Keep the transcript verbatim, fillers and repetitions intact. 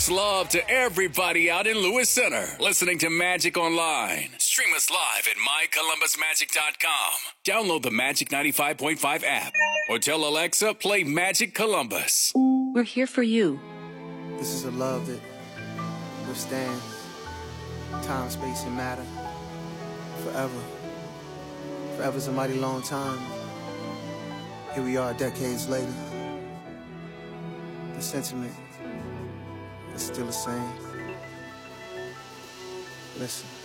Love to everybody out in Lewis Center listening to Magic Online. Stream us live at my columbus magic dot com. Download the Magic ninety-five point five app or tell Alexa, play Magic Columbus. We're here for you. This is a love that withstands time, space, and matter forever. Forever's a mighty long time. Here we are decades later. The sentiment is still the same. Listen.